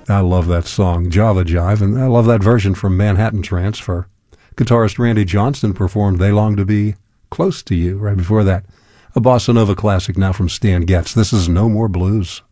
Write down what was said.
I love that song, Java Jive, and I love that version from Manhattan Transfer. Guitarist Randy Johnston performed They Long to Be Close to You right before that. A bossa nova classic now from Stan Getz. This is No More Blues.